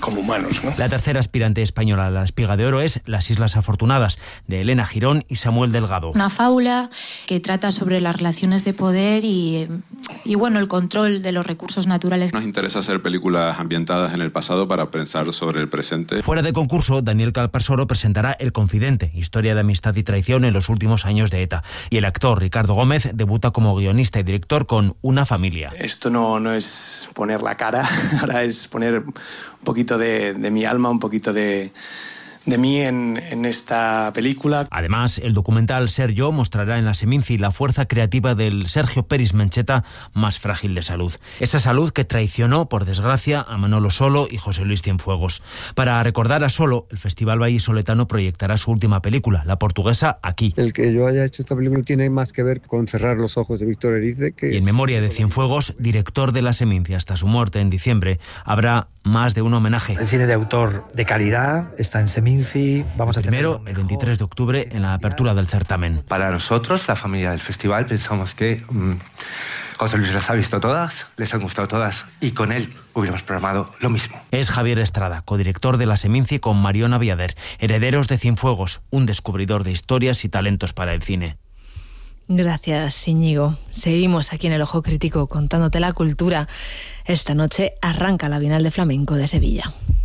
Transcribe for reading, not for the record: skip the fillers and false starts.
como humanos, ¿no? La tercera aspirante española a la Espiga de Oro es Las Islas Afortunadas, de Elena Girón y Samuel Delgado. Una fábula que trata sobre las relaciones de poder y bueno, el control de los recursos naturales. Nos interesa hacer películas ambientadas en el pasado para pensar sobre el presente. Fuera de concurso, Daniel Calparsoro presentará El Confidente, historia de amistad y traición en los últimos años de ETA. Y el actor Ricardo Gómez debuta como guionista y director con Una familia. Esto no es poner la cara, ahora es poner un poquito de mi alma, un poquito de mí en esta película. Además, el documental Ser Yo mostrará en la Seminci la fuerza creativa del Sergio Peris Mencheta, más frágil de salud. Esa salud que traicionó, por desgracia, a Manolo Solo y José Luis Cienfuegos. Para recordar a Solo, el Festival Vallisoletano proyectará su última película, la portuguesa Aquí. El que yo haya hecho esta película tiene más que ver con cerrar los ojos de Víctor Erice que... Y en memoria de Cienfuegos, director de la Seminci hasta su muerte en diciembre, habrá más de un homenaje. El cine de autor de calidad está en Seminci. Vamos a primero, el 23 de octubre, en la apertura del certamen. Para nosotros, la familia del festival, pensamos que José Luis las ha visto todas, les han gustado todas y con él hubiéramos programado lo mismo. Es Javier Estrada, codirector de la Seminci con Mariona Viader, herederos de Cienfuegos, un descubridor de historias y talentos para el cine. Gracias, Íñigo. Seguimos aquí en El Ojo Crítico contándote la cultura. Esta noche arranca la Bienal de Flamenco de Sevilla.